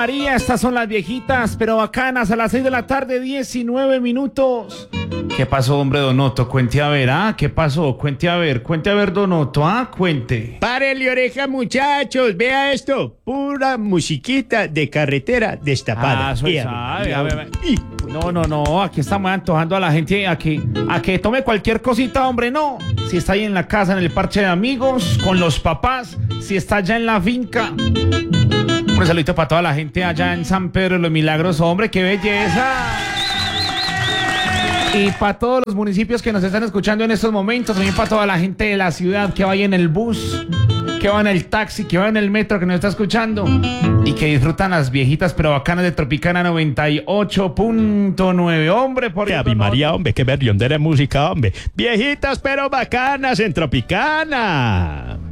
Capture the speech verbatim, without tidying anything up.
María, estas son las viejitas, pero bacanas, a las seis de la tarde, diecinueve minutos. ¿Qué pasó, hombre, Donoto? Cuente a ver, ¿ah? ¿Qué pasó? Cuente a ver, cuente a ver, Donoto, ¿ah? Cuente. Párele oreja, muchachos, vea esto, pura musiquita de carretera destapada. Ah, soy Ea, sabe, María. a ver, y- No, no, no, aquí estamos antojando a la gente a que, a que tome cualquier cosita, hombre, no. Si está ahí en la casa, en el parche de amigos, con los papás, si está allá en la finca. Un saludito para toda la gente allá en San Pedro de los Milagros, hombre, qué belleza. Y para todos los municipios que nos están escuchando en estos momentos, también para toda la gente de la ciudad que vaya en el bus, que va en el taxi, que va en el metro, que nos está escuchando y que disfrutan las viejitas pero bacanas de Tropicana noventa y ocho punto nueve, hombre, por Que Ave María, hombre, qué berriondera música, hombre. Viejitas pero bacanas en Tropicana.